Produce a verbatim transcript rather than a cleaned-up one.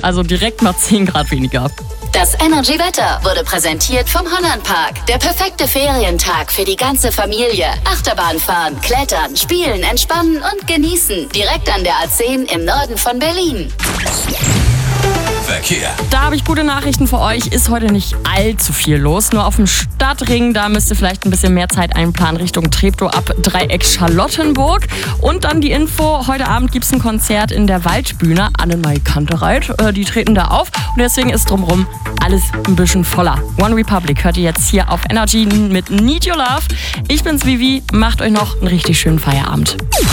Also direkt mal zehn Grad weniger. Das Energy-Wetter wurde präsentiert vom Hollandpark. Der perfekte Ferientag für die ganze Familie. Achterbahn fahren, klettern, spielen, entspannen und genießen. Direkt an der A zehn im Norden von Berlin. Verkehr. Da habe ich gute Nachrichten für euch. Ist heute nicht allzu viel los. Nur auf dem Stadtring, da müsst ihr vielleicht ein bisschen mehr Zeit einplanen Richtung Treptow ab Dreieck Charlottenburg. Und dann die Info, heute Abend gibt es ein Konzert in der Waldbühne. Annemarie Kantereit, äh, die treten da auf. Und deswegen ist drumherum alles ein bisschen voller. One Republic hört ihr jetzt hier auf Energy mit Need Your Love. Ich bin's Vivi, macht euch noch einen richtig schönen Feierabend.